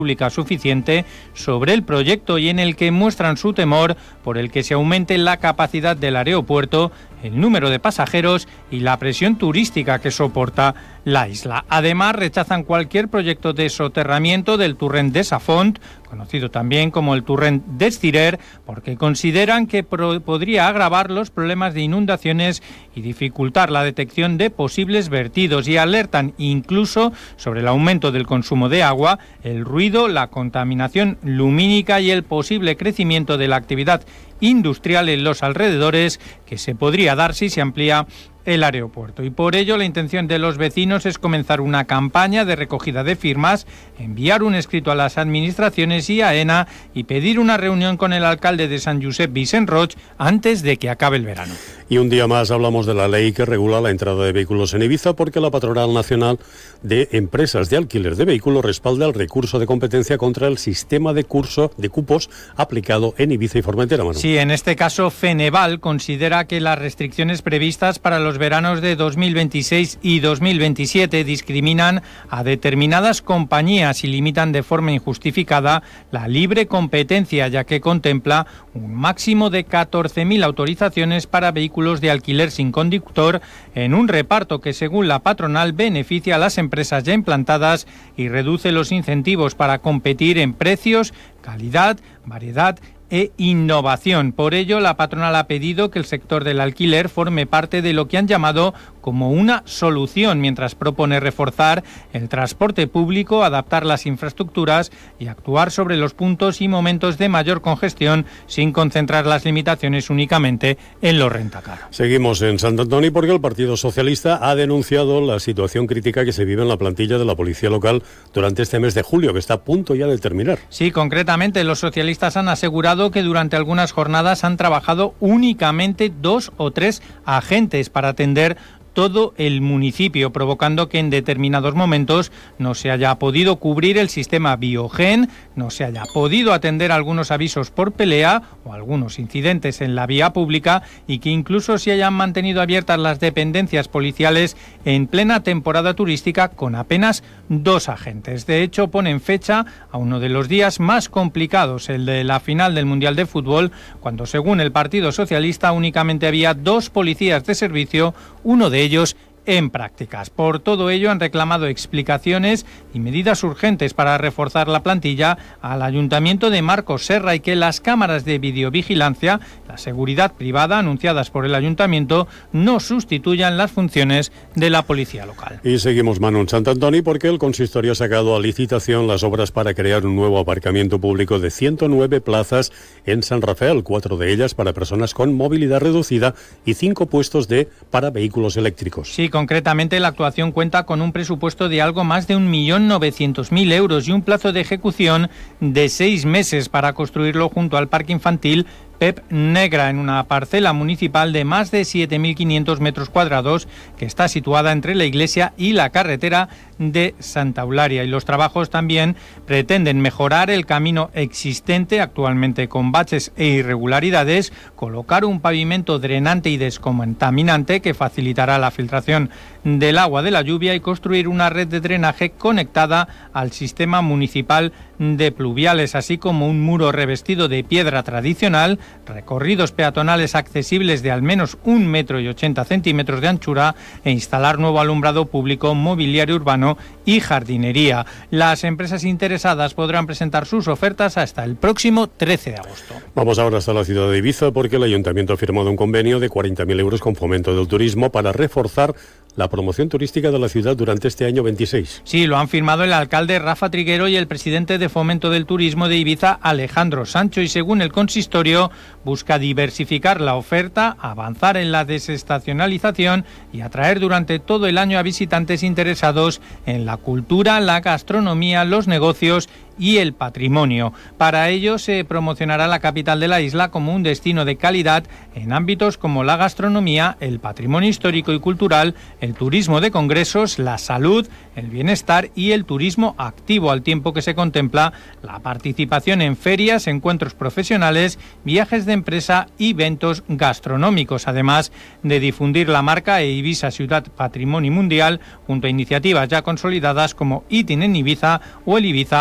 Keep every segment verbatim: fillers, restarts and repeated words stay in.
pública suficiente sobre el proyecto y en el que muestran su temor por el que se aumente la capacidad del aeropuerto, el número de pasajeros y la presión turística que soporta la isla. Además, rechazan cualquier proyecto de soterramiento del Torrent de Safont, conocido también como el Torrent d'Estirer, porque consideran que pro- podría agravar los problemas de inundaciones y dificultar la detección de posibles vertidos, y alertan incluso sobre el aumento del consumo de agua, el ruido, la contaminación lumínica y el posible crecimiento de la actividad industrial en los alrededores que se podría dar si se amplía el aeropuerto. Y por ello la intención de los vecinos es comenzar una campaña de recogida de firmas, enviar un escrito a las administraciones y a AENA y pedir una reunión con el alcalde de Sant Josep, Vicent Roig, antes de que acabe el verano. Y un día más hablamos de la ley que regula la entrada de vehículos en Ibiza, porque la Patronal Nacional de Empresas de Alquiler de Vehículos respalda el recurso de competencia contra el sistema de curso de cupos aplicado en Ibiza y Formentera, Manu. Sí, en este caso Feneval considera que las restricciones previstas para los veranos de dos mil veintiséis y dos mil veintisiete discriminan a determinadas compañías y limitan de forma injustificada la libre competencia, ya que contempla un máximo de catorce mil autorizaciones para vehículos de alquiler sin conductor, en un reparto que, según la patronal, beneficia a las empresas ya implantadas y reduce los incentivos para competir en precios, calidad, variedad e innovación. Por ello, la patronal ha pedido que el sector del alquiler forme parte de lo que han llamado como una solución, mientras propone reforzar el transporte público, adaptar las infraestructuras y actuar sobre los puntos y momentos de mayor congestión sin concentrar las limitaciones únicamente en los rentacar. Seguimos en Sant Antoni porque el Partido Socialista ha denunciado la situación crítica que se vive en la plantilla de la policía local durante este mes de julio, que está a punto ya de terminar. Sí, concretamente los socialistas han asegurado que durante algunas jornadas han trabajado únicamente dos o tres agentes para atender todo el municipio, provocando que en determinados momentos no se haya podido cubrir el sistema Biogen, no se haya podido atender algunos avisos por pelea o algunos incidentes en la vía pública, y que incluso se hayan mantenido abiertas las dependencias policiales en plena temporada turística con apenas dos agentes. De hecho, ponen fecha a uno de los días más complicados, el de la final del Mundial de Fútbol, cuando, según el Partido Socialista, únicamente había dos policías de servicio, uno de ellos en prácticas. Por todo ello han reclamado explicaciones y medidas urgentes para reforzar la plantilla al Ayuntamiento de Marcos Serra, y que las cámaras de videovigilancia, la seguridad privada anunciadas por el Ayuntamiento, no sustituyan las funciones de la policía local. Y seguimos, Manu, en Sant Antoni, porque el consistorio ha sacado a licitación las obras para crear un nuevo aparcamiento público de ciento nueve plazas en San Rafael, cuatro de ellas para personas con movilidad reducida y cinco puestos de para vehículos eléctricos. Sí, concretamente la actuación cuenta con un presupuesto de algo más de un millón novecientos mil euros y un plazo de ejecución de seis meses para construirlo junto al parque infantil Pep Negra, en una parcela municipal de más de siete mil quinientos metros cuadrados que está situada entre la iglesia y la carretera de Santa Eulalia. Y los trabajos también pretenden mejorar el camino existente, actualmente con baches e irregularidades, colocar un pavimento drenante y descontaminante que facilitará la filtración del agua de la lluvia, y construir una red de drenaje conectada al sistema municipal de pluviales, así como un muro revestido de piedra tradicional, recorridos peatonales accesibles de al menos un metro y ochenta centímetros de anchura, e instalar nuevo alumbrado público, mobiliario urbano y jardinería. Las empresas interesadas podrán presentar sus ofertas hasta el próximo trece de agosto. Vamos ahora hasta la ciudad de Ibiza, porque el Ayuntamiento ha firmado un convenio de cuarenta mil euros con Fomento del Turismo para reforzar la promoción turística de la ciudad durante este año veintiséis. Sí, lo han firmado el alcalde Rafa Triguero y el presidente de Fomento del Turismo de Ibiza, Alejandro Sancho, y según el consistorio busca diversificar la oferta, avanzar en la desestacionalización y atraer durante todo el año a visitantes interesados en la cultura, la gastronomía, los negocios y el patrimonio. Para ello se promocionará la capital de la isla como un destino de calidad en ámbitos como la gastronomía, el patrimonio histórico y cultural, el turismo de congresos, la salud, el bienestar y el turismo activo, al tiempo que se contempla la participación en ferias, encuentros profesionales, viajes de empresa y eventos gastronómicos, además de difundir la marca e Ibiza Ciudad Patrimonio Mundial junto a iniciativas ya consolidadas como Itin en Ibiza o el Ibiza con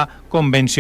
convención.